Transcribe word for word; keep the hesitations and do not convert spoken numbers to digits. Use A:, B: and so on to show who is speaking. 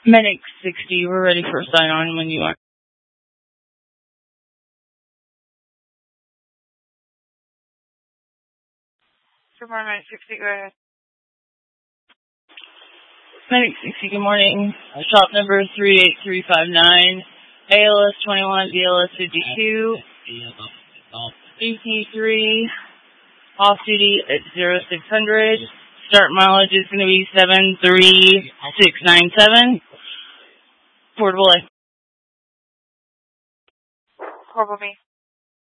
A: Medic sixty, we're ready for a sign-on when you are.
B: Good morning, Medic sixty, go ahead.
A: Medic sixty, good morning. Shop number three eight three five nine, A L S twenty-one, B L S fifty-two, E T three, off-duty at zero six hundred. Start mileage is going to be seven three six nine seven. Portable A.
B: Portable B.